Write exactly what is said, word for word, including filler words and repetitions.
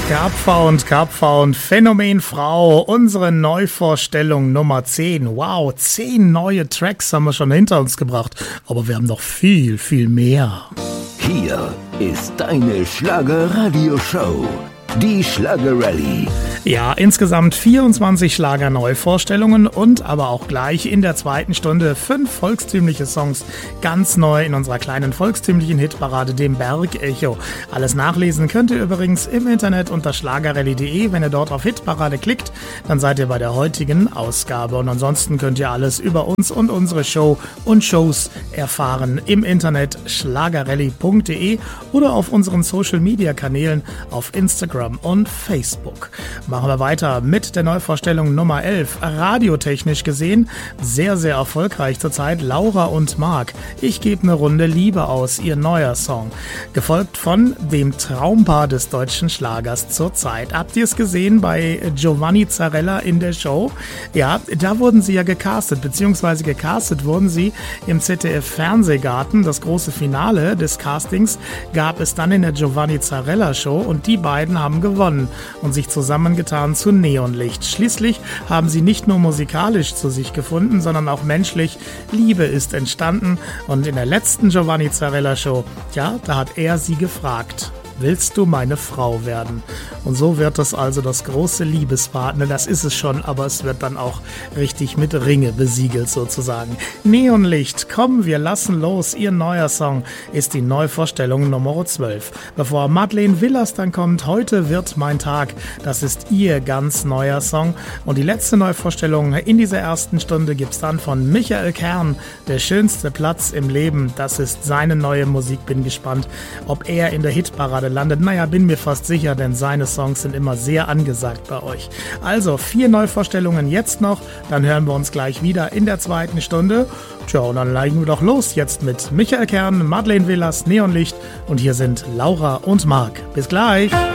Kapfer und Kapfer und Phänomenfrau, unsere Neuvorstellung Nummer zehn. Wow, zehn neue Tracks haben wir schon hinter uns gebracht, aber wir haben noch viel, viel mehr. Hier ist deine Schlager-Radio-Show, die Schlager-Rallye. Ja, insgesamt vierundzwanzig Schlager-Neuvorstellungen und aber auch gleich in der zweiten Stunde fünf volkstümliche Songs ganz neu in unserer kleinen volkstümlichen Hitparade, dem Bergecho. Alles nachlesen könnt ihr übrigens im Internet unter schlagerrallye punkt de. Wenn ihr dort auf Hitparade klickt, dann seid ihr bei der heutigen Ausgabe. Und ansonsten könnt ihr alles über uns und unsere Show und Shows erfahren im Internet schlagerrallye punkt de oder auf unseren Social-Media-Kanälen auf Instagram und Facebook. Machen wir weiter mit der Neuvorstellung Nummer elf. Radiotechnisch gesehen sehr, sehr erfolgreich zurzeit. Laura und Marc. Ich gebe eine Runde Liebe aus, ihr neuer Song. Gefolgt von dem Traumpaar des deutschen Schlagers zurzeit. Habt ihr es gesehen bei Giovanni Zarella in der Show? Ja, da wurden sie ja gecastet, beziehungsweise gecastet wurden sie im Z D F-Fernsehgarten. Das große Finale des Castings gab es dann in der Giovanni Zarella Show und die beiden haben gewonnen und sich zusammengetan zu Neonlicht. Schließlich haben sie nicht nur musikalisch zu sich gefunden, sondern auch menschlich. Liebe ist entstanden und in der letzten Giovanni Zarella Show, ja, da hat er sie gefragt: Willst du meine Frau werden? Und so wird das also das große Liebespaar. Ne, das ist es schon, aber es wird dann auch richtig mit Ringe besiegelt sozusagen. Neonlicht, komm, wir lassen los. Ihr neuer Song ist die Neuvorstellung Nummer zwölf. Bevor Madeleine Villas dann kommt, heute wird mein Tag. Das ist ihr ganz neuer Song. Und die letzte Neuvorstellung in dieser ersten Stunde gibt's dann von Michael Kern. Der schönste Platz im Leben. Das ist seine neue Musik. Bin gespannt, ob er in der Hitparade landet. Naja, bin mir fast sicher, denn seine Songs sind immer sehr angesagt bei euch. Also, vier Neuvorstellungen jetzt noch, dann hören wir uns gleich wieder in der zweiten Stunde. Tja, und dann legen wir doch los jetzt mit Michael Kern, Madeleine Villas, Neonlicht und hier sind Laura und Marc. Bis gleich!